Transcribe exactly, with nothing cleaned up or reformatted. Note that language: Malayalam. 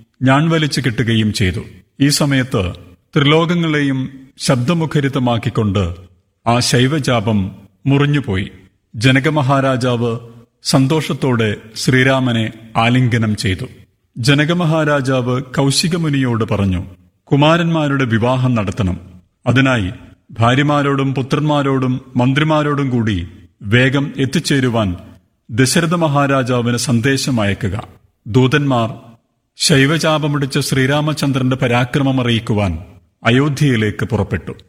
ഞാൻ വലിച്ചു കെട്ടുകയും ചെയ്തു. ഈ സമയത്ത് ത്രിലോകങ്ങളെയും ശബ്ദമുഖരിതമാക്കിക്കൊണ്ട് ആ ശൈവചാപം മുറിഞ്ഞുപോയി. ജനകമഹാരാജാവ് സന്തോഷത്തോടെ ശ്രീരാമനെ ആലിംഗനം ചെയ്തു. ജനകമഹാരാജാവ് കൗശികമുനിയോട് പറഞ്ഞു, കുമാരന്മാരുടെ വിവാഹം നടത്തണം. അതിനായി ഭാര്യമാരോടും പുത്രന്മാരോടും മന്ത്രിമാരോടും കൂടി വേഗം എത്തിച്ചേരുവാൻ ദശരഥ മഹാരാജാവിന് സന്ദേശം അയക്കുക. ദൂതന്മാർ ശൈവചാപമുടിച്ച ശ്രീരാമചന്ദ്രന്റെ പരാക്രമം അറിയിക്കുവാൻ അയോധ്യയിലേക്ക് പുറപ്പെട്ടു.